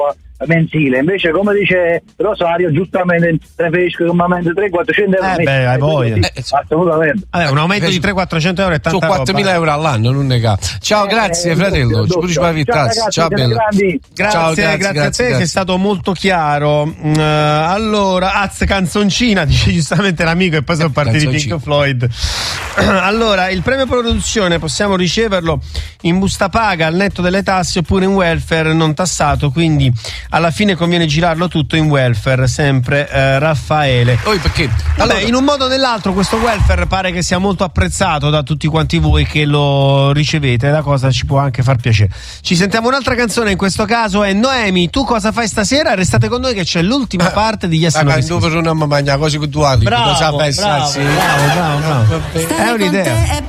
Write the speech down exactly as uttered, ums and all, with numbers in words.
mensile. Invece, come dice Rosario, giustamente preferisco un aumento tre quattrocento euro. Eh beh, hai voglia. Eh, assolutamente. Vabbè, un aumento di tre quattrocento euro è tanta Su quattromila euro all'anno, non nega. Ciao, Eh, grazie eh, fratello. doppio, Ci doppio. puoi Ciao, ciao, ciao ragazzi, bello. grandi. Grazie, Ciao, grazie, grazie, a te, grazie, sei grazie. stato molto chiaro. Mm, allora, Az canzoncina, dice giustamente l'amico, e poi sono partiti i Canzoncina. Pink Floyd. Allora, il premio produzione possiamo riceverlo in busta paga, al netto delle tasse, oppure in welfare non tassato, quindi alla fine conviene girarlo tutto in welfare, sempre eh, Raffaele. Poi perché? Vabbè, Allora, in un modo o nell'altro questo welfare pare che sia molto apprezzato da tutti quanti voi che lo ricevete, la cosa ci può anche far piacere. Ci sentiamo un'altra canzone, in questo caso è Noemi, tu cosa fai stasera? Restate con noi che c'è l'ultima parte di Yes ma or No. quando per una mamma cose che tu hai, Bravo, cosa bravo, fai bravo, stasera? bravo, bravo, bravo. Va bene. È un'idea.